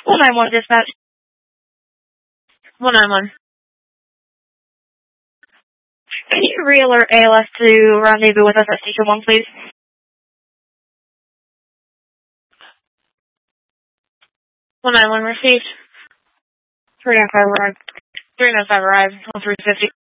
191 dispatch. 191. Can you re-alert ALS to rendezvous with us at Station 1, please? 191 received. 395 arrived. 395 arrived. 1350.